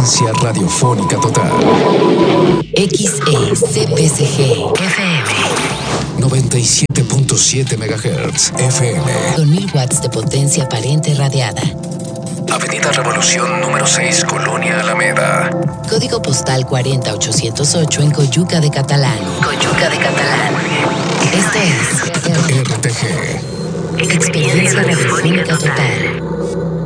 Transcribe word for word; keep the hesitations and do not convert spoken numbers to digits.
Experiencia radiofónica total. X E C P C G F M noventa y siete punto siete megahertz F M. Con mil watts de potencia aparente radiada. Avenida Revolución número seis, Colonia Alameda. Código postal cuarenta ochocientos ocho en Coyuca de Catalán. Coyuca de Catalán. Esto es R T G. Experiencia radiofónica total.